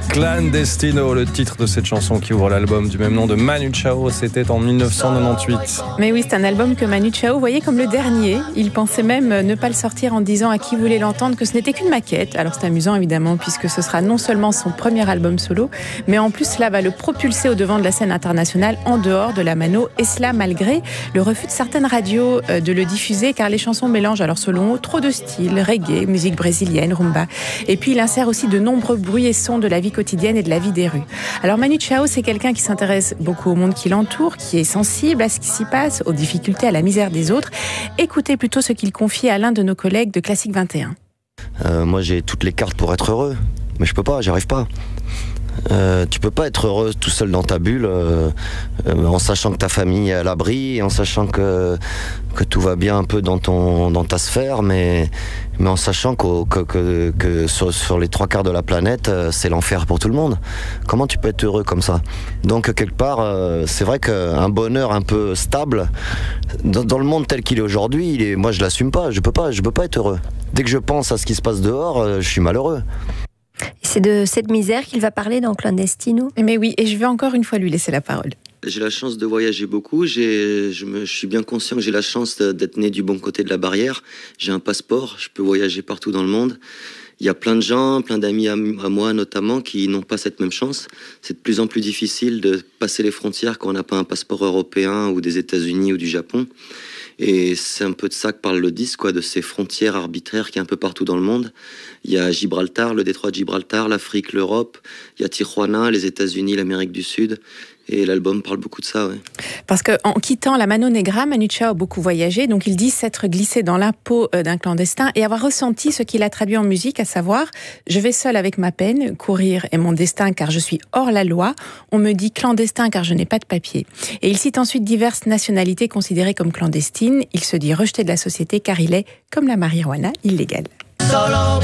Clandestino, le titre de cette chanson qui ouvre l'album du même nom de Manu Chao, c'était en 1998. Mais oui, c'est un album que Manu Chao voyait comme le dernier. Il pensait même ne pas le sortir en disant à qui voulait l'entendre que ce n'était qu'une maquette. Alors c'est amusant évidemment puisque ce sera non seulement son premier album solo, mais en plus cela va le propulser au devant de la scène internationale en dehors de la mano, et cela malgré le refus de certaines radios de le diffuser car les chansons mélangent alors selon eux trop de styles, reggae, musique brésilienne, rumba. Et puis il insère aussi de nombreux bruits et sons de la vie quotidienne et de la vie des rues. Alors Manu Chao, c'est quelqu'un qui s'intéresse beaucoup au monde qui l'entoure, qui est sensible à ce qui s'y passe, aux difficultés, à la misère des autres. Écoutez plutôt ce qu'il confie à l'un de nos collègues de Classique 21. Moi j'ai toutes les cartes pour être heureux, mais je peux pas, j'arrive pas. Tu peux pas être heureux tout seul dans ta bulle en sachant que ta famille est à l'abri, en sachant que tout va bien un peu dans ta sphère, mais en sachant que sur les 3/4 de la planète, c'est l'enfer pour tout le monde. Comment tu peux être heureux comme ça? Donc quelque part, c'est vrai qu'un bonheur un peu stable dans le monde tel qu'il est aujourd'hui, moi je l'assume pas. Je peux pas être heureux. Dès que je pense à ce qui se passe dehors, je suis malheureux. C'est de cette misère qu'il va parler dans Clandestino. Mais oui, et je vais encore une fois lui laisser la parole. J'ai la chance de voyager beaucoup. Je suis bien conscient que j'ai la chance d'être né du bon côté de la barrière. J'ai un passeport, je peux voyager partout dans le monde. Il y a plein de gens, plein d'amis à moi notamment, qui n'ont pas cette même chance. C'est de plus en plus difficile de passer les frontières quand on n'a pas un passeport européen ou des États-Unis ou du Japon. Et c'est un peu de ça que parle le disque, de ces frontières arbitraires qui est un peu partout dans le monde. Il y a Gibraltar, le détroit de Gibraltar, l'Afrique, l'Europe. Il y a Tijuana, les États-Unis, l'Amérique du Sud. Et l'album parle beaucoup de ça, ouais. Parce qu'en quittant la Mano Negra, Manu Chao a beaucoup voyagé, donc il dit s'être glissé dans la peau d'un clandestin et avoir ressenti ce qu'il a traduit en musique, à savoir « Je vais seul avec ma peine, courir est mon destin car je suis hors la loi, on me dit clandestin car je n'ai pas de papier ». Et il cite ensuite diverses nationalités considérées comme clandestines. Il se dit rejeté de la société car il est, comme la marijuana, illégal. Solo